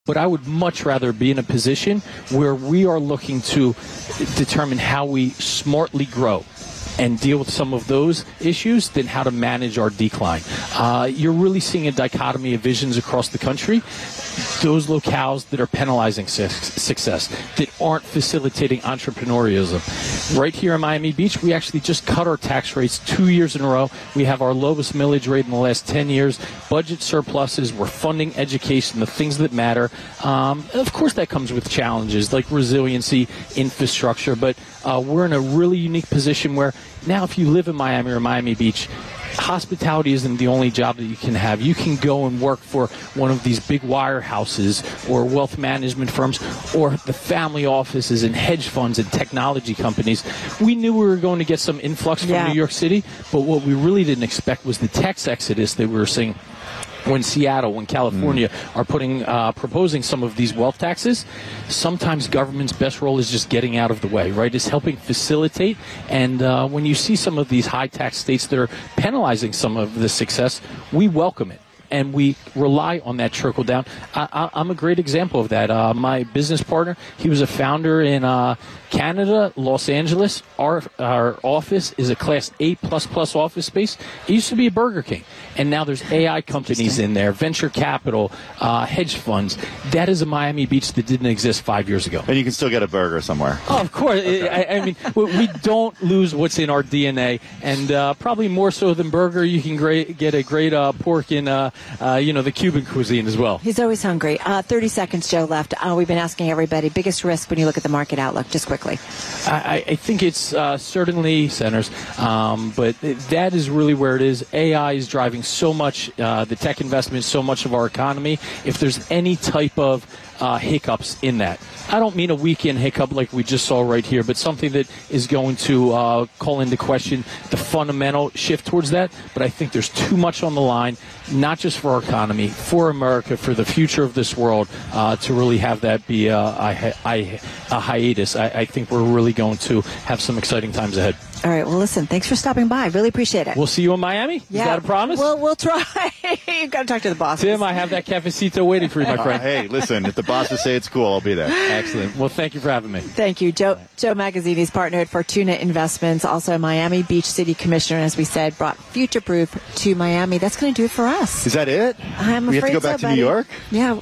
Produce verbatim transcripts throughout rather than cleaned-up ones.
But I would much rather be in a position where we are looking to determine how we smartly grow and deal with some of those issues than how to manage our decline. Uh, you're really seeing a dichotomy of visions across the country. Those locales that are penalizing su- success, that aren't facilitating entrepreneurialism. Right here in Miami Beach, we actually just cut our tax rates two years in a row. We have our lowest millage rate in the last ten years. Budget surpluses. We're funding education, the things that matter. Um, of course, that comes with challenges like resiliency, infrastructure, but uh, we're in a really unique position where now if you live in Miami or Miami Beach, hospitality isn't the only job that you can have. You can go and work for one of these big wirehouses or wealth management firms or the family offices and hedge funds and technology companies. We knew we were going to get some influx from yeah. New York City, but what we really didn't expect was the tax exodus that we were seeing when Seattle, when California mm. are putting, uh, proposing some of these wealth taxes. Sometimes government's best role is just getting out of the way, right? It's helping facilitate. And uh, when you see some of these high tax states that are penalizing some of the success, we welcome it. And we rely on that trickle down. I, I, I'm a great example of that. Uh, my business partner, he was a founder in uh, Canada, Los Angeles. Our our office is a Class A plus plus office space. It used to be a Burger King, and now there's A I companies in there, venture capital, uh, hedge funds. That is a Miami Beach that didn't exist five years ago. And you can still get a burger somewhere. Oh, of course. Okay. I, I mean, we don't lose what's in our D N A, and uh, probably more so than burger, you can great, get a great uh, pork in. Uh, Uh, you know, the Cuban cuisine as well. He's always hungry. Uh, thirty seconds, Joe, left. Uh, we've been asking everybody, biggest risk when you look at the market outlook, just quickly. I, I think it's uh, certainly centers, um, but that is really where it is. A I is driving so much, uh, the tech investment, so much of our economy. If there's any type of uh, hiccups in that, I don't mean a weekend hiccup like we just saw right here, but something that is going to uh, call into question the fundamental shift towards that. But I think there's too much on the line, not just for our economy, for America, for the future of this world, uh, to really have that be a, a, a, a hiatus. I, I think we're really going to have some exciting times ahead. All right. Well, listen, thanks for stopping by. Really appreciate it. We'll see you in Miami. Yeah. Is that a promise? We'll, we'll try. You've got to talk to the boss. Tim, I have that cafecito waiting for you, my friend. Uh, hey, listen, if the bosses say it's cool, I'll be there. Excellent. Well, thank you for having me. Thank you. Joe Joe Magazzini's partner at Fortuna Investments, also Miami Beach City Commissioner, as we said, brought Future Proof to Miami. That's going to do it for us. Is that it? I'm we afraid have to go back so, to buddy. New York? Yeah.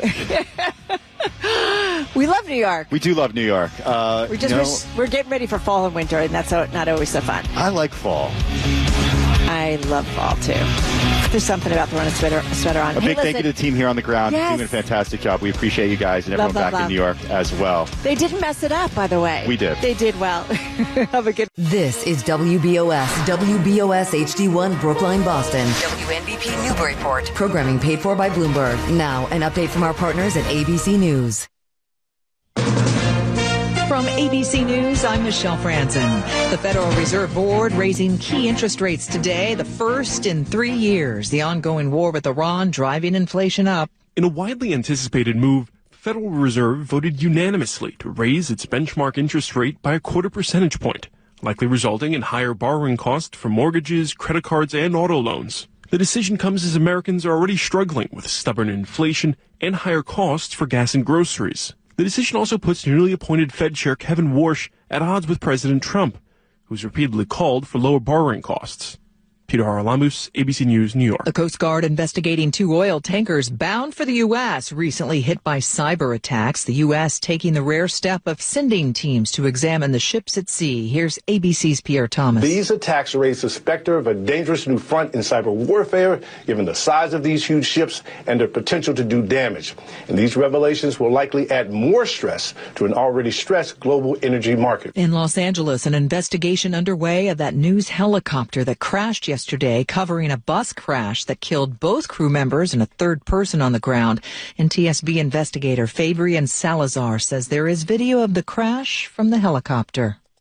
We love New York. We do love New York. Uh, We're just you know, we're, we're getting ready for fall and winter, and that's not always so fun. I like fall. I love fall too. There's something about throwing a sweater, a sweater on. A hey, big listen, thank you to the team here on the ground. Yes. You're doing a fantastic job. We appreciate you guys and Love, everyone love, back love. in New York as well. They didn't mess it up, by the way. We did. They did well. Have a good. This is W B O S, W B O S H D one, Brookline, Boston. W N B P Newburyport. Programming paid for by Bloomberg. Now, an update from our partners at A B C News. From A B C News, I'm Michelle Franzen. The Federal Reserve Board raising key interest rates today, the first in three years. The ongoing war with Iran driving inflation up. In a widely anticipated move, the Federal Reserve voted unanimously to raise its benchmark interest rate by a quarter percentage point, likely resulting in higher borrowing costs for mortgages, credit cards, and auto loans. The decision comes as Americans are already struggling with stubborn inflation and higher costs for gas and groceries. The decision also puts newly appointed Fed Chair Kevin Warsh at odds with President Trump, who's repeatedly called for lower borrowing costs. Peter Haralamus, A B C News, New York. The Coast Guard investigating two oil tankers bound for the U S recently hit by cyber attacks. The U S taking the rare step of sending teams to examine the ships at sea. Here's A B C's Pierre Thomas. These attacks raise the specter of a dangerous new front in cyber warfare, given the size of these huge ships and their potential to do damage. And these revelations will likely add more stress to an already stressed global energy market. In Los Angeles, an investigation underway of that news helicopter that crashed yesterday. Yesterday, covering a bus crash that killed both crew members and a third person on the ground. N T S B investigator Fabian Salazar says there is video of the crash from the helicopter.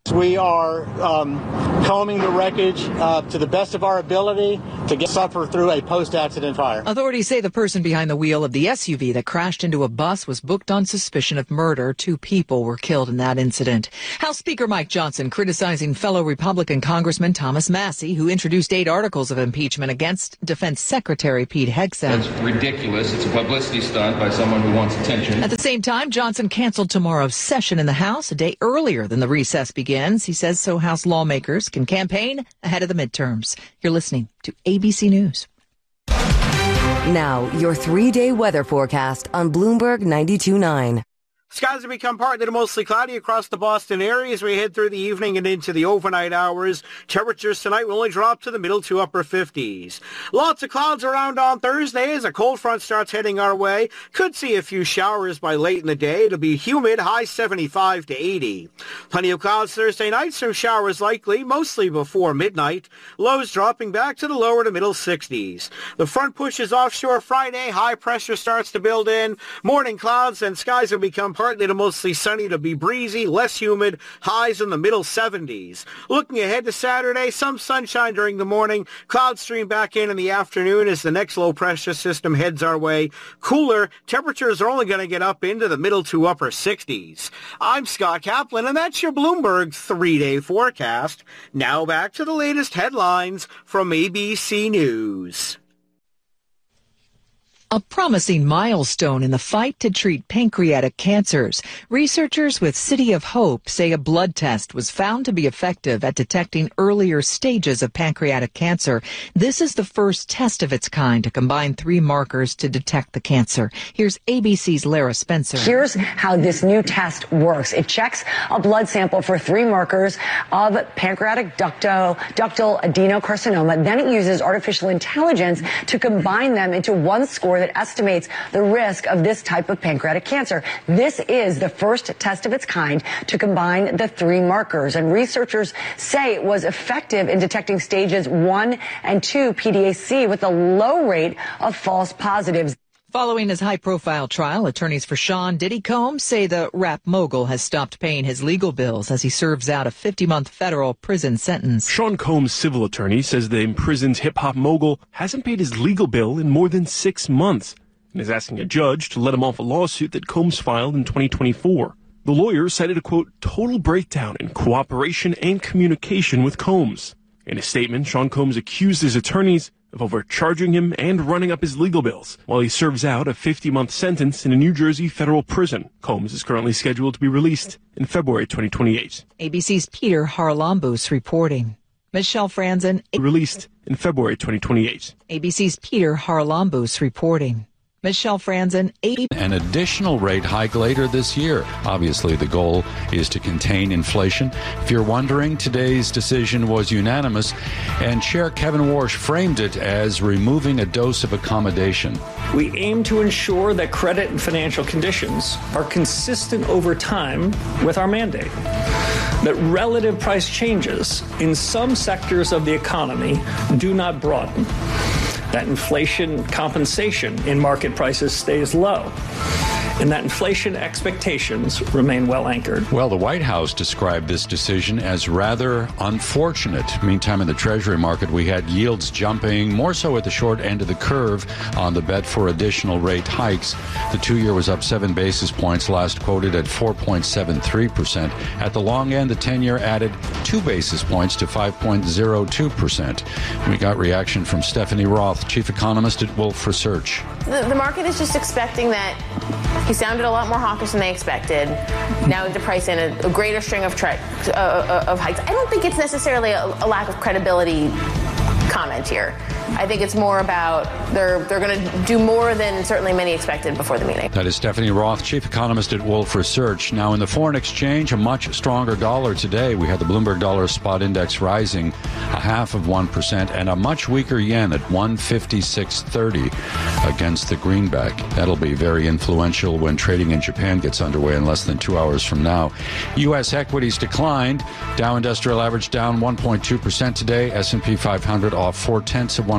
We are um, combing the wreckage uh, to the best of our ability to get suffer through a post-accident fire. Authorities say the person behind the wheel of the S U V that crashed into a bus was booked on suspicion of murder. Two people were killed in that incident. House Speaker Mike Johnson criticizing fellow Republican Congressman Thomas Massie, who introduced eight articles of impeachment against Defense Secretary Pete Hegseth. That's ridiculous. It's a publicity stunt by someone who wants attention. At the same time, Johnson canceled tomorrow's session in the House a day earlier than the recess began. He says so House lawmakers can campaign ahead of the midterms. You're listening to A B C News. Now, your three-day weather forecast on Bloomberg ninety-two point nine. Skies have become partly to mostly cloudy across the Boston area as we head through the evening and into the overnight hours. Temperatures tonight will only drop to the middle to upper fifties. Lots of clouds around on Thursday as a cold front starts heading our way. Could see a few showers by late in the day. It'll be humid, high seventy-five to eighty. Plenty of clouds Thursday night, some showers likely, mostly before midnight. Lows dropping back to the lower to middle sixties. The front pushes offshore Friday. High pressure starts to build in. Morning clouds and skies will become partly to mostly sunny to be breezy, less humid, highs in the middle seventies. Looking ahead to Saturday, some sunshine during the morning, clouds stream back in in the afternoon as the next low pressure system heads our way. Cooler, temperatures are only going to get up into the middle to upper sixties. I'm Scott Kaplan, and that's your Bloomberg three-day forecast. Now back to the latest headlines from A B C News. A promising milestone in the fight to treat pancreatic cancers. Researchers with City of Hope say a blood test was found to be effective at detecting earlier stages of pancreatic cancer. This is the first test of its kind to combine three markers to detect the cancer. Here's A B C's Lara Spencer. Here's how this new test works. It checks a blood sample for three markers of pancreatic ductal, ductal adenocarcinoma. Then it uses artificial intelligence to combine them into one score that estimates the risk of this type of pancreatic cancer. This is the first test of its kind to combine the three markers, and researchers say it was effective in detecting stages one and two P D A C with a low rate of false positives. Following his high-profile trial, attorneys for Sean Diddy Combs say the rap mogul has stopped paying his legal bills as he serves out a fifty-month federal prison sentence. Sean Combs' civil attorney says the imprisoned hip-hop mogul hasn't paid his legal bill in more than six months and is asking a judge to let him off a lawsuit that Combs filed in twenty twenty-four. The lawyer cited a, quote, total breakdown in cooperation and communication with Combs. In a statement, Sean Combs accused his attorneys of overcharging him and running up his legal bills while he serves out a fifty-month sentence in a New Jersey federal prison. Combs is currently scheduled to be released in February twenty twenty-eight. A B C's Peter Harlambous reporting. Michelle Franzen. Released in February twenty twenty-eight. A B C's Peter Harlambous reporting. Michelle Franzen, eighty. An additional rate hike later this year. Obviously, the goal is to contain inflation. If you're wondering, today's decision was unanimous, and Chair Kevin Warsh framed it as removing a dose of accommodation. We aim to ensure that credit and financial conditions are consistent over time with our mandate. That relative price changes in some sectors of the economy do not broaden. That inflation compensation in market prices stays low, and that inflation expectations remain well anchored. Well, the White House described this decision as rather unfortunate. Meantime, in the Treasury market, we had yields jumping more so at the short end of the curve on the bet for additional rate hikes. The two-year was up seven basis points, last quoted at four point seven three percent. At the long end, the ten-year added two basis points to five point zero two percent. We got reaction from Stephanie Roth, chief economist at Wolfe Research. The, the market is just expecting that. He sounded a lot more hawkish than they expected. Now to price in a, a greater string of, tri- uh, of hikes. I don't think it's necessarily a, a lack of credibility comment here. I think it's more about they're they're going to do more than certainly many expected before the meeting. That is Stephanie Roth, chief economist at Wolfe Research. Now, in the foreign exchange, a much stronger dollar today. We had the Bloomberg Dollar Spot Index rising a half of one percent and a much weaker yen at one fifty-six thirty against the greenback. That'll be very influential when trading in Japan gets underway in less than two hours from now. U S equities declined. Dow Industrial Average down one point two percent today. S and P five hundred off four tenths of one percent.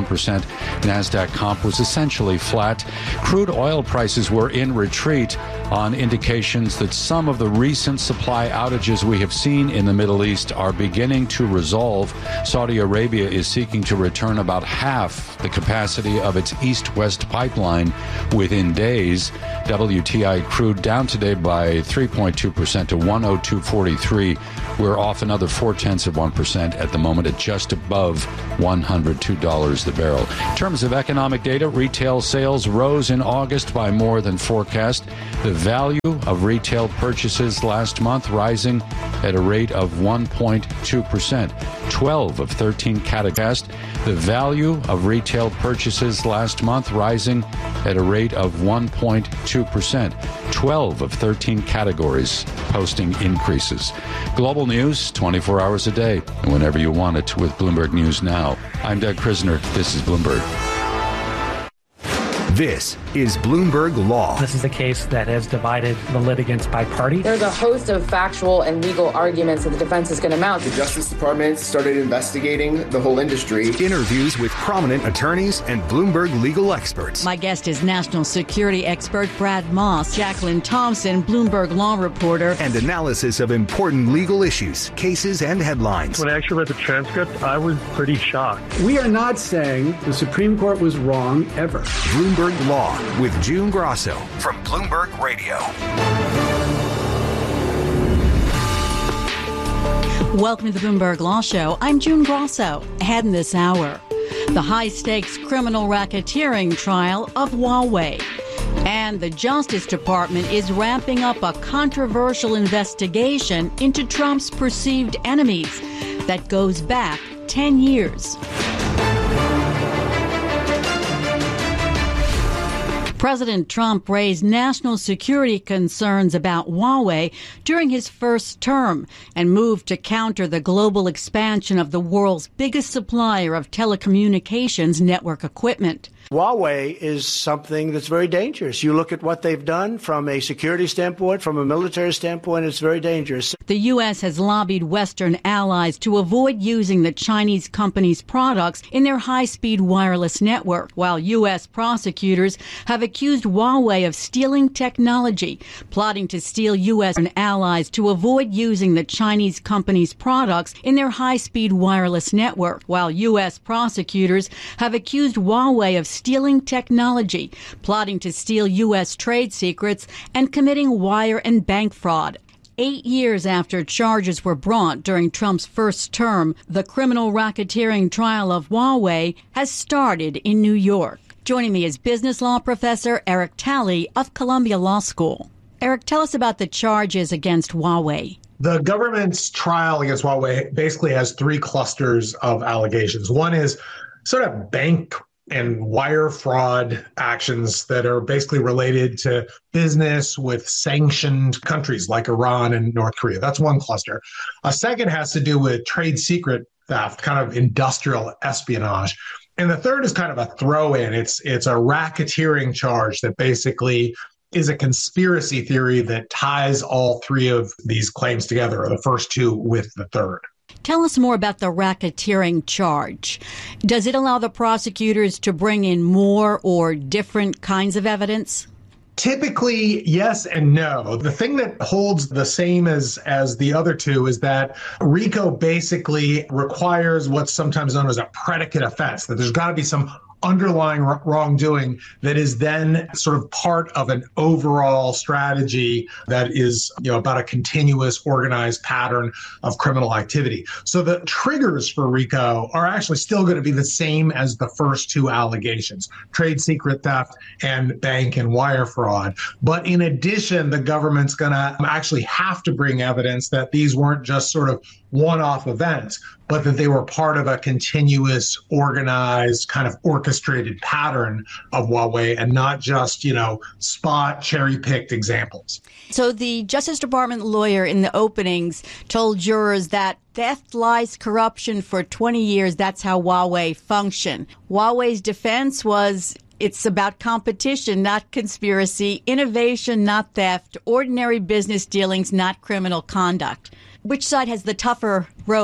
percent. NASDAQ comp was essentially flat. Crude oil prices were in retreat on indications that some of the recent supply outages we have seen in the Middle East are beginning to resolve. Saudi Arabia is seeking to return about half the capacity of its east-west pipeline within days. W T I crude down today by three point two percent to one oh two forty-three. We're off another four-tenths of one percent at the moment at just above one hundred two dollars the barrel. In terms of economic data, retail sales rose in August by more than forecast. The value of retail purchases last month rising at a rate of one point two percent. twelve of thirteen categories. The value of retail purchases last month rising at a rate of one point two percent. twelve of thirteen categories posting increases. Global news twenty-four hours a day, and whenever you want it with Bloomberg News Now. I'm Doug Krisner. This is Bloomberg. This is Bloomberg Law. This is a case that has divided the litigants by party. There's a host of factual and legal arguments that the defense is going to mount. The Justice Department started investigating the whole industry. Interviews with prominent attorneys and Bloomberg legal experts. My guest is national security expert Brad Moss, Jacqueline Thompson, Bloomberg law reporter. And analysis of important legal issues, cases, and headlines. When I actually read the transcript, I was pretty shocked. We are not saying the Supreme Court was wrong ever. Bloomberg Law with June Grosso from Bloomberg Radio. Welcome to the Bloomberg Law Show. I'm June Grosso. Ahead in this hour, the high-stakes criminal racketeering trial of Huawei. And the Justice Department is ramping up a controversial investigation into Trump's perceived enemies that goes back ten years. President Trump raised national security concerns about Huawei during his first term and moved to counter the global expansion of the world's biggest supplier of telecommunications network equipment. Huawei is something that's very dangerous. You look at what they've done from a security standpoint, from a military standpoint, it's very dangerous. The U S has lobbied Western allies to avoid using the Chinese company's products in their high-speed wireless network, while U S prosecutors have accused Huawei of stealing technology, plotting to steal U S allies to avoid using the Chinese company's products in their high-speed wireless network, while U S prosecutors have accused Huawei of stealing technology, plotting to steal U S trade secrets, and committing wire and bank fraud. Eight years after charges were brought during Trump's first term, the criminal racketeering trial of Huawei has started in New York. Joining me is business law professor Eric Talley of Columbia Law School. Eric, tell us about the charges against Huawei. The government's trial against Huawei basically has three clusters of allegations. One is sort of bank and wire fraud actions that are basically related to business with sanctioned countries like Iran and North Korea. That's one cluster. A second has to do with trade secret theft, kind of industrial espionage. And the third is kind of a throw-in. It's it's a racketeering charge that basically is a conspiracy theory that ties all three of these claims together, or the first two with the third. Tell us more about the racketeering charge. Does it allow the prosecutors to bring in more or different kinds of evidence? Typically, yes and no. The thing that holds the same as, as the other two is that RICO basically requires what's sometimes known as a predicate offense, that there's got to be some underlying wrongdoing that is then sort of part of an overall strategy that is, you know, about a continuous organized pattern of criminal activity. So the triggers for RICO are actually still going to be the same as the first two allegations, trade secret theft and bank and wire fraud. But in addition, the government's going to actually have to bring evidence that these weren't just sort of one-off events, but that they were part of a continuous, organized, kind of orchestrated pattern of Huawei and not just, you know, spot cherry-picked examples. So the Justice Department lawyer in the openings told jurors that theft, lies, corruption for twenty years, that's how Huawei functioned. Huawei's defense was it's about competition, not conspiracy, innovation, not theft, ordinary business dealings, not criminal conduct. Which side has the tougher road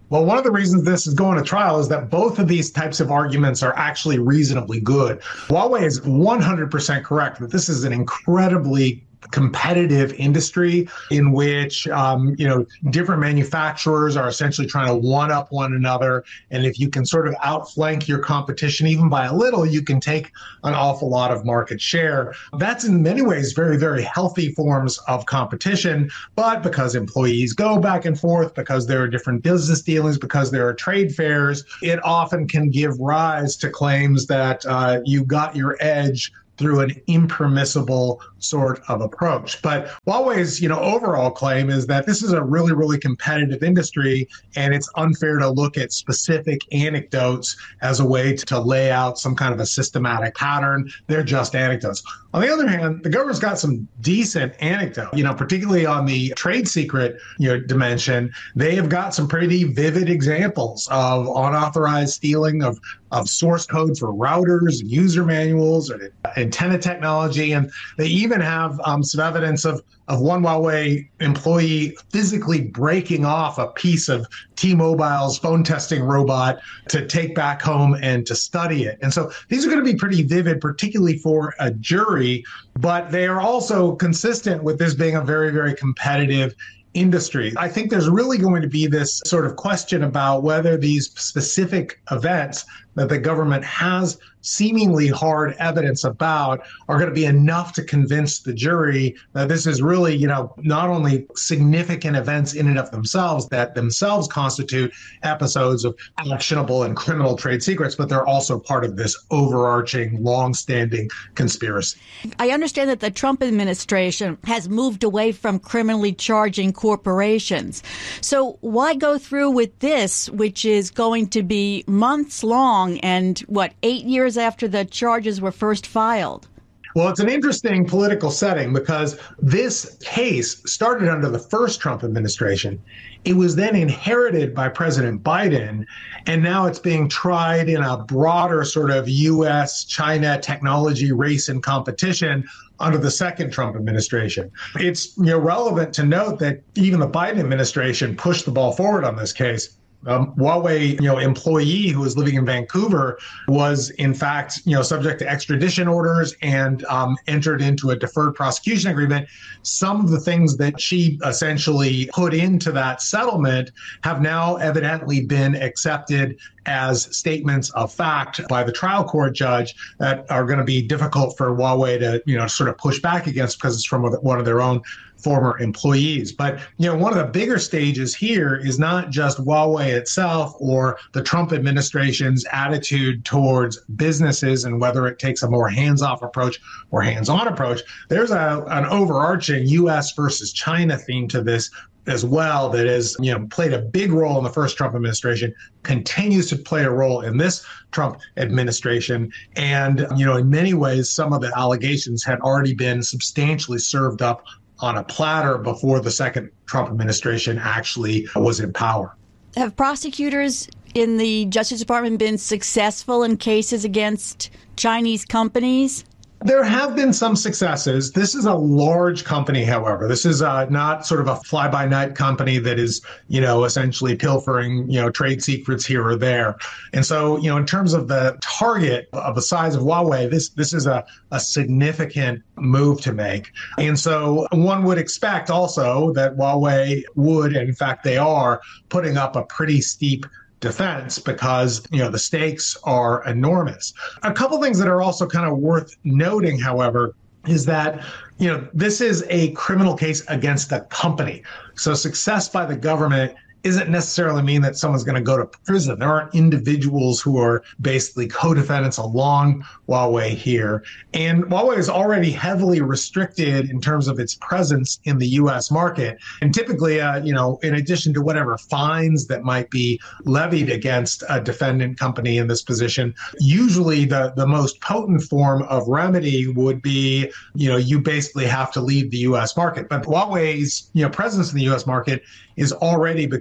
Well, one of the reasons this is going to trial is that both of these types of arguments are actually reasonably good. Huawei is one hundred percent correct that this is an incredibly competitive industry in which, um, you know, different manufacturers are essentially trying to one up one another. And if you can sort of outflank your competition, even by a little, you can take an awful lot of market share. That's in many ways very, very healthy forms of competition. But because employees go back and forth, because there are different business dealings, because there are trade fairs, it often can give rise to claims that uh, you got your edge through an impermissible sort of approach. But Huawei's, you know, overall claim is that this is a really, really competitive industry, and it's unfair to look at specific anecdotes as a way to, to lay out some kind of a systematic pattern. They're just anecdotes. On the other hand, the government's got some decent anecdotes, you know, particularly on the trade secret, you know, dimension. They have got some pretty vivid examples of unauthorized stealing of, of source code for routers and user manuals and antenna technology. And they even have um, some evidence of, of one Huawei employee physically breaking off a piece of T-Mobile's phone testing robot to take back home and to study it. And so these are going to be pretty vivid, particularly for a jury, but they are also consistent with this being a very, very competitive industry. I think there's really going to be this sort of question about whether these specific events that the government has seemingly hard evidence about are going to be enough to convince the jury that this is really, you know, not only significant events in and of themselves that themselves constitute episodes of actionable and criminal trade secrets, but they're also part of this overarching, long-standing conspiracy. I understand that the Trump administration has moved away from criminally charging corporations. So why go through with this, which is going to be months long and, what, eight years after the charges were first filed? Well, it's an interesting political setting because this case started under the first Trump administration. It was then inherited by President Biden, and now it's being tried in a broader sort of U S China technology race and competition under the second Trump administration. It's, you know, relevant to note that even the Biden administration pushed the ball forward on this case. Um, Huawei, you know, employee who was living in Vancouver was, in fact, you know, subject to extradition orders and um, entered into a deferred prosecution agreement. Some of the things that she essentially put into that settlement have now evidently been accepted as statements of fact by the trial court judge that are going to be difficult for Huawei to, you know, sort of push back against because it's from one of their own former employees. But, you know, one of the bigger stages here is not just Huawei itself or the Trump administration's attitude towards businesses and whether it takes a more hands-off approach or hands-on approach. There's a, an overarching U S versus China theme to this as well that has, you know, played a big role in the first Trump administration, continues to play a role in this Trump administration. And, you know, in many ways, some of the allegations had already been substantially served up on a platter before the second Trump administration actually was in power. Have prosecutors in the Justice Department been successful in cases against Chinese companies? There have been some successes. This is a large company, however. This is uh, not sort of a fly-by-night company that is, you know, essentially pilfering, you know, trade secrets here or there. And so, you know, in terms of the target of the size of Huawei, this this is a, a significant move to make. And so one would expect also that Huawei would, and in fact they are, putting up a pretty steep defense because, you know, the stakes are enormous. A couple things that are also kind of worth noting, however, is that, you know, this is a criminal case against a company. So success by the government isn't necessarily mean that someone's going to go to prison. There aren't individuals who are basically co-defendants along Huawei here. And Huawei is already heavily restricted in terms of its presence in the U S market. And typically, uh, you know, in addition to whatever fines that might be levied against a defendant company in this position, usually the, the most potent form of remedy would be, you know, you basically have to leave the U S market. But Huawei's, you know, presence in the U S market is already becoming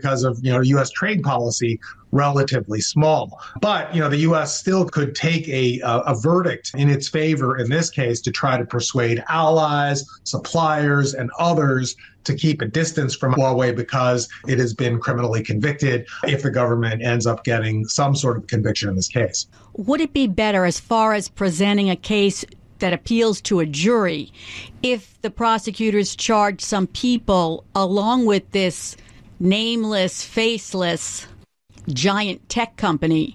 because of, you know, U S trade policy, relatively small. But, you know, the U S still could take a, a, a verdict in its favor in this case to try to persuade allies, suppliers, and others to keep a distance from Huawei because it has been criminally convicted if the government ends up getting some sort of conviction in this case. Would it be better as far as presenting a case that appeals to a jury if the prosecutors charge some people along with this nameless, faceless giant tech company?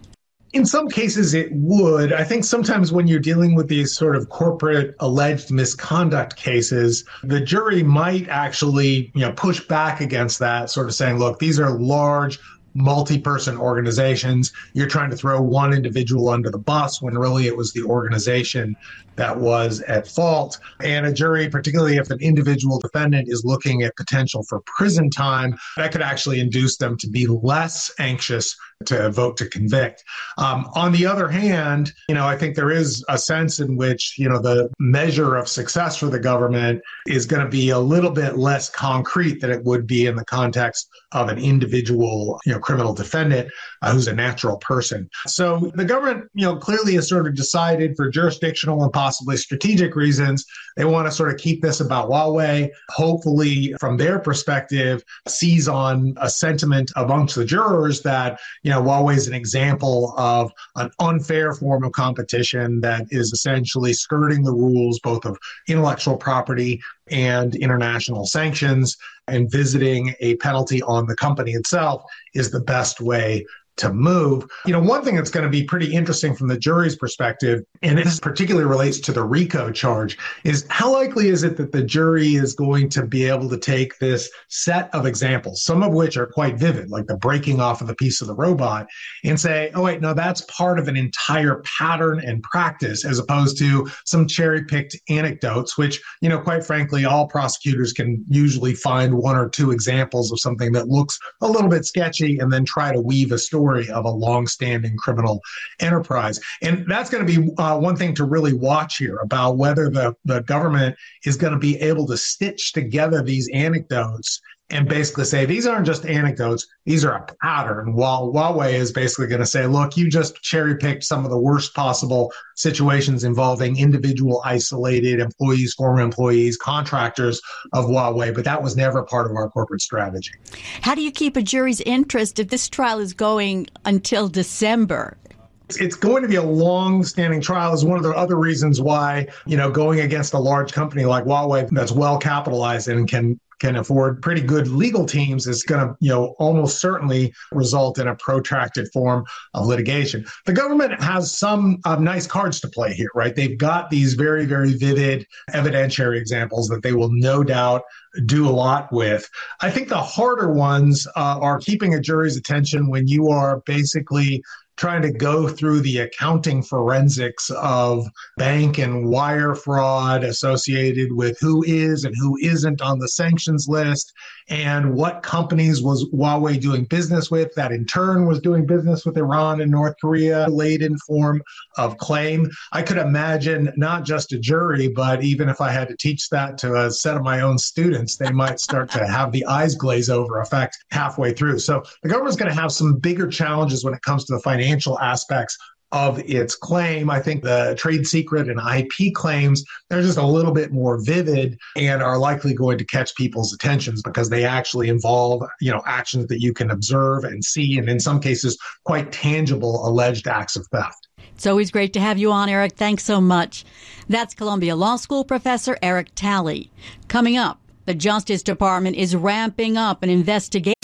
In some cases, it would. I think sometimes when you're dealing with these sort of corporate alleged misconduct cases, the jury might actually, you know, push back against that, sort of saying, look, these are large, multi-person organizations. You're trying to throw one individual under the bus when really it was the organization that was at fault. And a jury, particularly if an individual defendant is looking at potential for prison time, that could actually induce them to be less anxious to vote to convict. Um, on the other hand, you know, I think there is a sense in which, you know, the measure of success for the government is going to be a little bit less concrete than it would be in the context of an individual, you know, criminal defendant uh, who's a natural person. So the government, you know, clearly has sort of decided for jurisdictional and possibly strategic reasons, they want to sort of keep this about Huawei, hopefully from their perspective, seize on a sentiment amongst the jurors that, you know, Huawei is an example of an unfair form of competition that is essentially skirting the rules both of intellectual property and international sanctions, and visiting a penalty on the company itself is the best way to move. You know, one thing that's going to be pretty interesting from the jury's perspective, and this particularly relates to the RICO charge, is how likely is it that the jury is going to be able to take this set of examples, some of which are quite vivid, like the breaking off of the piece of the robot, and say, oh, wait, no, that's part of an entire pattern and practice, as opposed to some cherry-picked anecdotes, which, you know, quite frankly, all prosecutors can usually find one or two examples of something that looks a little bit sketchy and then try to weave a story of a long-standing criminal enterprise. And that's going to be uh, one thing to really watch here about whether the, the government is going to be able to stitch together these anecdotes and basically say, these aren't just anecdotes, these are a pattern. While Huawei is basically going to say, look, you just cherry-picked some of the worst possible situations involving individual isolated employees, former employees, contractors of Huawei, but that was never part of our corporate strategy. How do you keep a jury's interest if this trial is going until December? It's going to be a long-standing trial is one of the other reasons why, you know, going against a large company like Huawei that's well capitalized and can can afford pretty good legal teams is going to, you know, almost certainly result in a protracted form of litigation. The government has some uh, nice cards to play here, right? They've got these very, very vivid evidentiary examples that they will no doubt do a lot with. I think the harder ones uh, are keeping a jury's attention when you are basically trying to go through the accounting forensics of bank and wire fraud associated with who is and who isn't on the sanctions list, and what companies was Huawei doing business with that in turn was doing business with Iran and North Korea, laid in form of claim. I could imagine not just a jury, but even if I had to teach that to a set of my own students, they might start to have the eyes glaze over effect halfway through. So the government's going to have some bigger challenges when it comes to the financial aspects of its claim. I think the trade secret and I P claims, they're just a little bit more vivid and are likely going to catch people's attentions because they actually involve, you know, actions that you can observe and see, and in some cases, quite tangible alleged acts of theft. It's always great to have you on, Eric. Thanks so much. That's Columbia Law School professor Eric Talley. Coming up, the Justice Department is ramping up an investigation